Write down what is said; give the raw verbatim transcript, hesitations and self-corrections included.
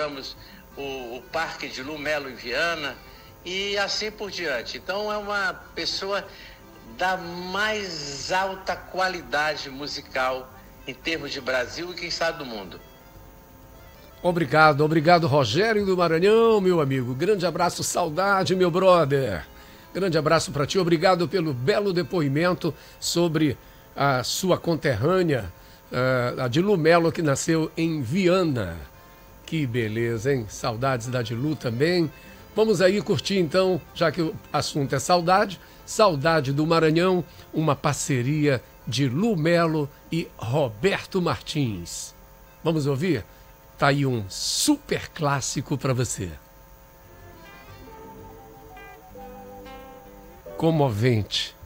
inauguramos o, o Parque de Lu Melo em Viana e assim por diante. Então é uma pessoa da mais alta qualidade musical em termos de Brasil e quem sabe do mundo. Obrigado, obrigado, Rogério do Maranhão, meu amigo. Grande abraço, saudade, meu brother. Grande abraço para ti, obrigado pelo belo depoimento sobre a sua conterrânea, a Dilu Melo, que nasceu em Viana. Que beleza, hein? Saudades da Dilu também. Vamos aí curtir então, já que o assunto é saudade, Saudade do Maranhão, uma parceria de Lu Melo e Roberto Martins. Vamos ouvir? Tá aí um super clássico para você. Comovente.